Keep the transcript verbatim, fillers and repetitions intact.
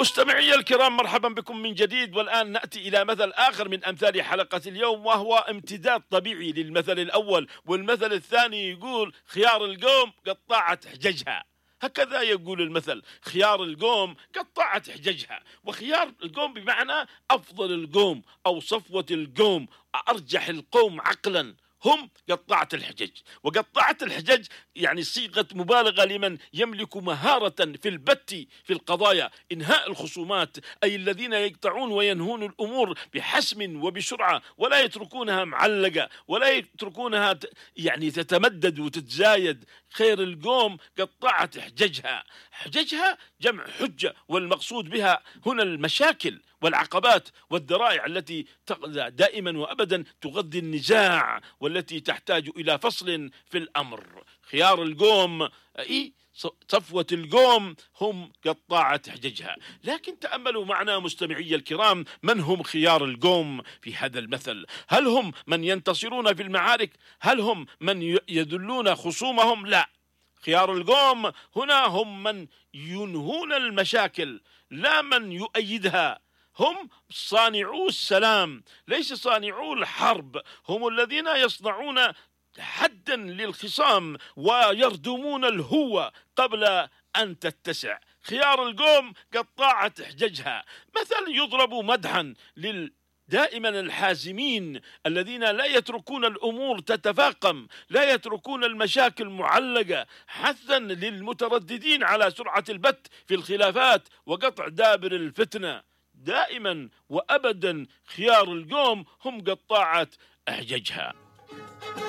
مستمعي الكرام، مرحبا بكم من جديد. والآن نأتي إلى مثل آخر من أمثال حلقة اليوم، وهو امتداد طبيعي للمثل الأول. والمثل الثاني يقول: خيار القوم قطاعة حججها. هكذا يقول المثل: خيار القوم قطاعة حججها. وخيار القوم بمعنى أفضل القوم أو صفوة القوم، أرجح القوم عقلا، هم قطاعة الحجج. وقطاعة الحجج يعني صيغة مبالغة لمن يملك مهارة في البت في القضايا، إنهاء الخصومات، أي الذين يقطعون وينهون الأمور بحسم وبسرعة، ولا يتركونها معلقة، ولا يتركونها يعني تتمدد وتتزايد. خير القوم قطاعة حججها. حججها جمع حجة، والمقصود بها هنا المشاكل والعقبات والذرائع التي دائما وأبدا تغذي النزاع، والتي تحتاج إلى فصل في الأمر. خيار القوم أي صفوة القوم هم قطاعة حججها. لكن تأملوا معنا مستمعي الكرام، من هم خيار القوم في هذا المثل؟ هل هم من ينتصرون في المعارك؟ هل هم من يذلون خصومهم؟ لا، خيار القوم هنا هم من ينهون المشاكل، لا من يؤيدها. هم صانعو السلام، ليس صانعو الحرب. هم الذين يصنعون حدا للخصام ويردمون الهوة قبل أن تتسع. خيار القوم قطاعة حججها. مثل يضرب مدحا لل دائما الحازمين الذين لا يتركون الأمور تتفاقم، لا يتركون المشاكل معلقة، حثا للمترددين على سرعة البت في الخلافات وقطع دابر الفتنة. دائما وأبدا خيار القوم هم قطاعة أحججها.